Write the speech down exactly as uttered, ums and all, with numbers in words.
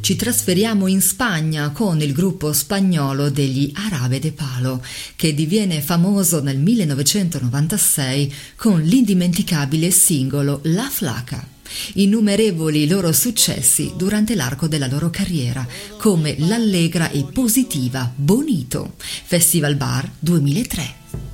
Ci trasferiamo in Spagna con il gruppo spagnolo degli Jarabe de Palo, che diviene famoso nel millenovecentonovantasei con l'indimenticabile singolo La Flaca. Innumerevoli loro successi durante l'arco della loro carriera, come l'allegra e positiva Bonito, Festival Bar duemilatré.